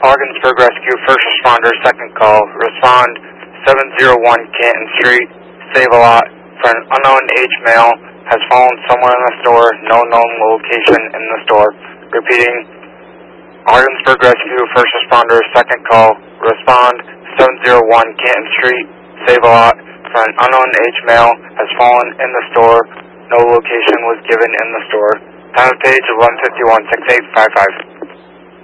Ogdensburg Rescue, first responder, second call. Respond 701 Canton Street. Save a lot. For an unknown age male has fallen somewhere in the store. No known location in the store. Repeating. Ogdensburg Rescue, first responder, second call. Respond 701 Canton Street. Save a lot. For an unknown age male has fallen in the store. No location was given in the store. Time of page 1151-6855.